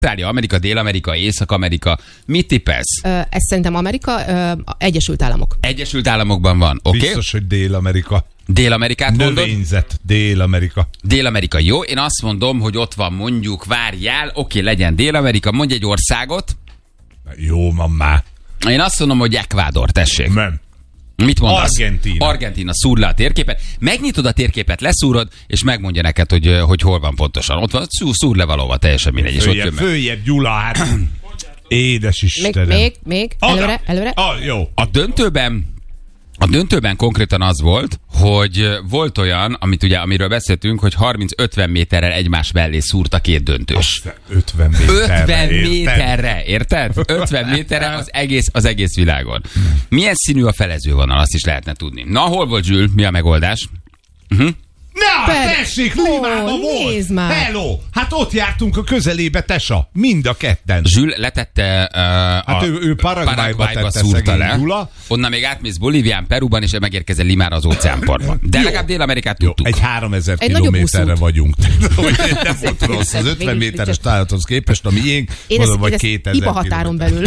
Ausztrália, Amerika, Dél-Amerika, Észak-Amerika. Mit tippelsz? Ez szerintem Amerika, Egyesült Államok. Egyesült Államokban van, oké? Biztos, hogy Dél-Amerika. Dél-Amerikát mondod? Növényzet, Dél-Amerika. Dél-Amerika, jó. Én azt mondom, hogy ott van mondjuk, várjál, oké, legyen Dél-Amerika, mondj egy országot. Jó, mamá. Én azt mondom, hogy Ecuador, tessék. Nem. Mit mondasz? Argentína. Argentína, szúr le a térképet. Megnyitod a térképet, leszúrod, és megmondja neked, hogy hol van pontosan. Ott van, szúr le valahova, teljesen mindegy. És ott jön meg. Följebb, Gyula, hát. Édes Istenem. Még, előre. Jó. A döntőben konkrétan az volt, hogy volt olyan, amiről beszéltünk, hogy 30-50 méterrel egymás mellé szúrt a két döntős. 50 méterre. 50 méterre, érted? 50 méterre az egész világon. Milyen színű a felezővonal, azt is lehetne tudni. Na, hol volt Zsül? Mi a megoldás? Na, tessék, Limában volt! Nézd már! Hello! Hát ott jártunk a közelébe, Tesa. Mind a ketten. Zsül letette hát ő Paraguayba tette szúrta le. Gyula. Onnan még átmész Bolívián, Peruban, és megérkezel Limára az óceánpartban. De legalább Dél-Amerikát tudtuk. Egy 3000 kilométerre vagyunk. Nem volt rossz. Az 50 méteres tájathoz képest, ami miénk, mondom, vagy 2000 Iba határon belül.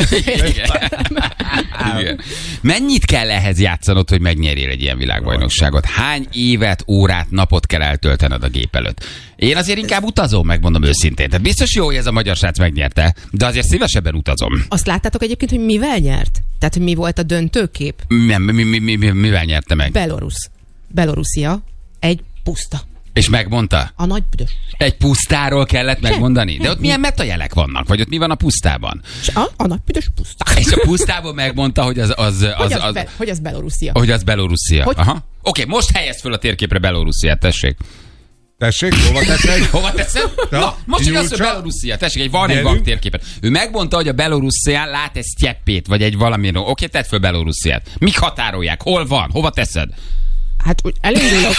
Igen. Mennyit kell ehhez játszanod, hogy megnyerjél egy ilyen világbajnokságot? Hány évet, órát, napot kell eltöltened a gép előtt? Én azért inkább utazom, megmondom őszintén. Tehát biztos jó, hogy ez a magyar srác megnyerte, de azért szívesebben utazom. Azt láttátok egyébként, hogy mivel nyert? Tehát, hogy mi volt a döntőkép? Mivel nyerte meg? Belorusszia egy puszta. És megmondta? A nagy büdös. Egy pusztáról kellett megmondani? De ott milyen metajelek vannak? Vagy ott mi van a pusztában? A nagy büdös puszta. És a pusztában megmondta, hogy hogy az Belorusszia. Hogy az Belorusszia. Aha. Oké, most helyezd föl a térképre Belorussziát, tessék. Tessék, hova teszed? Hova teszed? Na, most igaz, hogy Belorusszia. Tessék, van egy vak térképet. Ő megmondta, hogy a Belorusszián lát egy sztyeppét, vagy egy valamiről. Oké, tedd föl Belorussziát. Mik határolják? Hol van? Hova teszed? Hát úgy elindulok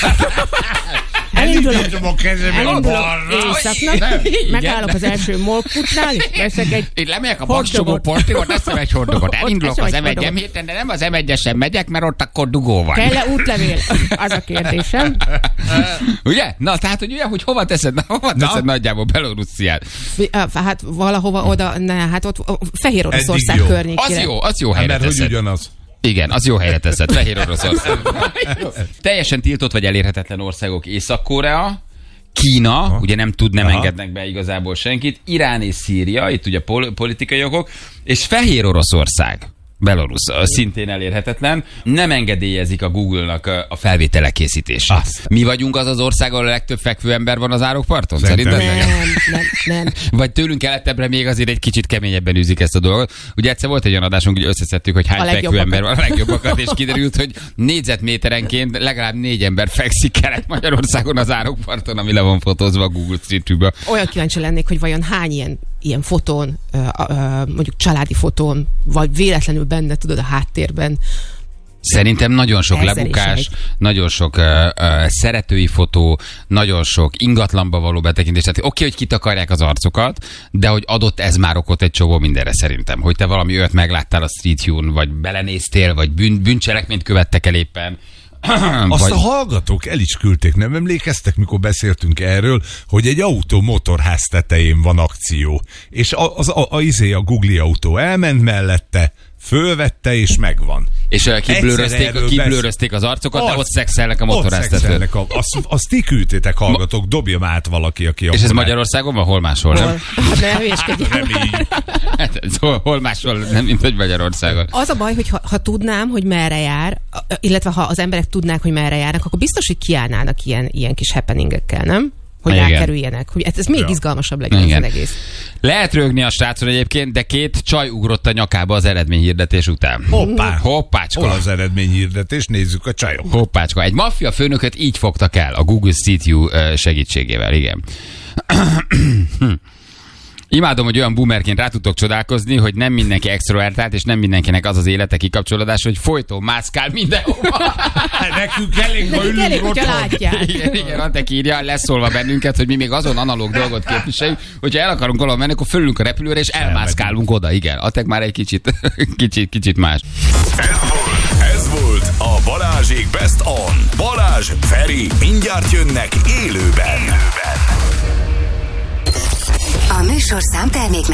éjszaknak, megállok az első molkutnál, veszek egy én lemegyek a Baksogó portiról, teszem egy hordogot. Elindulok az M1-en héten, de nem az M1-esen megyek, mert ott akkor dugó van. Kell-e útlevél? Az a kérdésem. Ugye? Na, tehát, hogy ugye, hogy hova teszed nagyjából Belorussziát? Hát valahova oda, hát ott Fehér Oroszország környékére. Az jó helyre teszed. Mert hogy ugyanaz. Igen, az jó helyre teszed, Fehér Oroszország. Teljesen tiltott vagy elérhetetlen országok: Észak-Korea, Kína, ugye nem engednek be igazából senkit, Irán és Szíria, itt ugye politikai okok, és Fehér Oroszország, Belarus, szintén elérhetetlen, nem engedélyezik a Google-nak a felvételek készítését. Mi vagyunk az ország, ahol a legtöbb fekvő ember van az árokparton? Szerintem nem. Vagy tőlünk keletebbre még azért egy kicsit keményebben űzik ezt a dolgot. Ugye egyszer volt egy olyan adásunk, hogy összeszedtük, hogy hány fekvő ember van, a legjobbakat, és kiderült, hogy négyzetméterenként legalább 4 ember fekszik Kelet-Magyarországon az árokparton, ami le van fotózva a Google Street View-ba. Olyan kíváncsi lennék, hogy vajon hány ilyen fotón, mondjuk családi fotón, vagy véletlenül benne, tudod, a háttérben. Szerintem nagyon sok lebukás, nagyon sok szeretői fotó, nagyon sok ingatlanba való betekintés. Tehát oké, hogy kitakarják az arcokat, de hogy adott ez már okot egy csomó mindenre szerintem. Hogy te valami olyat megláttál a Street View-n, vagy belenéztél, vagy bűncselekményt követtek el éppen. Azt a hallgatók el is küldték, nem emlékeztek, mikor beszéltünk erről, hogy egy autó motorház tetején van akció. És a Google autó elment mellette, fölvette és megvan. És kiblőrözték az arcokat, de ott szexelnek a motorháztetőn. Azt ti küldtétek, hallgatók, dobja már át valaki, aki... És ez Magyarországon van? Hol máshol, nem? Hát ne hülyeskedjél. Hol máshol, nem, mint hogy Magyarországon. Az a baj, hogy ha tudnám, hogy merre jár, illetve ha az emberek tudnák, hogy merre járnak, akkor biztos, hogy kiállnának ilyen kis happeningekkel, nem? Hogy elkerüljenek. Hogy ez még izgalmasabb legyen az egész. Lehet rögni a srácon egyébként, de 2 csaj ugrott a nyakába az eredményhirdetés után. Hoppácska. Hol az eredményhirdetés? Nézzük a csajok. Hoppácska. Egy maffia főnököt így fogtak el a Google Street View segítségével, igen. Imádom, hogy olyan boomerként rá tudtok csodálkozni, hogy nem mindenki extrovertált, és nem mindenkinek az az élete kikapcsolódás, hogy folyton mászkál mindenhova. Nekünk elég, ha ülünk otthon. Igen, Antek írja, leszólva bennünket, hogy mi még azon analóg dolgot képviseljük, hogyha el akarunk valahol menni, akkor fölülünk a repülőre, és elmászkálunk oda. Igen, Antek már egy kicsit más. Ez volt a Balázsék Best On. Balázs, Feri, mindjárt jönnek élőben. A műsorszám termék